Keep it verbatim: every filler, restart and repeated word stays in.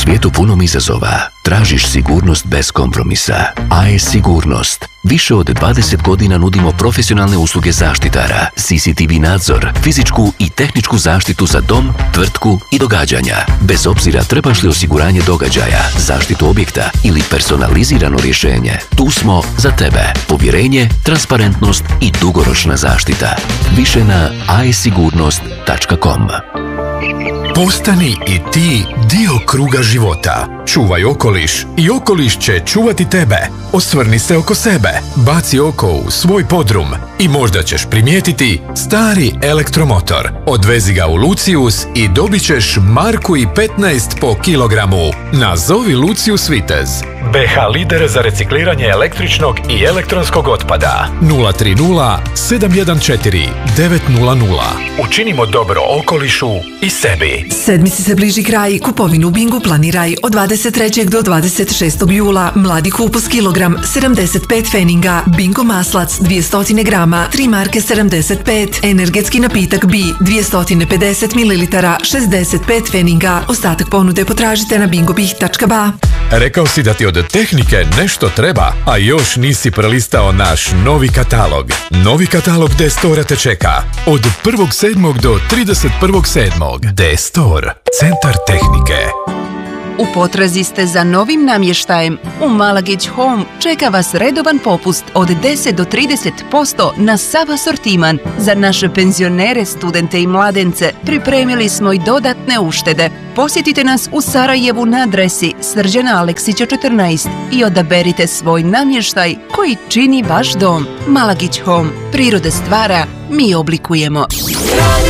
svijetu punom izazova, tražiš sigurnost bez kompromisa. A E S Sigurnost. Više od dvadeset godina nudimo profesionalne usluge zaštitara, C C T V nadzor, fizičku i tehničku zaštitu za dom, tvrtku i događanja. Bez obzira trebaš li osiguranje događaja, zaštitu objekta ili personalizirano rješenje, tu smo za tebe. Povjerenje, transparentnost i dugoročna zaštita. Više na a e sigurnost tačka com. Postani i ti dio kruga života. Čuvaj okoliš i okoliš će čuvati tebe. Osvrni se oko sebe, baci oko u svoj podrum i možda ćeš primijetiti stari elektromotor. Odvezi ga u Lucius i dobit ćeš marku i petnaest po kilogramu. Nazovi Lucius Vitez. B H lider za recikliranje električnog i elektronskog otpada. nula tri nula sedam jedan četiri devet nula nula. Učinimo dobro okolišu i sebi. Sedmici se bliži kraj, kupovinu u Bingu planiraj od dvadeset trećeg do dvadeset šestog jula. Mladi kupus kilogram sedamdeset pet pfenninga, Bingo maslac dvjesto grama, tri marke sedamdeset pet, energetski napitak B dvjesto pedeset mililitara šezdeset pet pfenninga. Ostatak ponude potražite na bingobih tačka ba. Rekao si da ti od tehnike nešto treba, a još nisi prelistao naš novi katalog. Novi katalog D-Stora te čeka od prvog sedmog do trideset prvog sedmog. D-Store, centar tehnike. U potrazi ste za novim namještajem? U Malagić Home čeka vas redovan popust od deset do trideset posto na sav asortiman. Za naše penzionere, studente i mladence pripremili smo i dodatne uštede. Posjetite nas u Sarajevu na adresi Srđana Aleksića četrnaest i odaberite svoj namještaj koji čini vaš dom. Malagić Home. Prirode stvara, mi oblikujemo.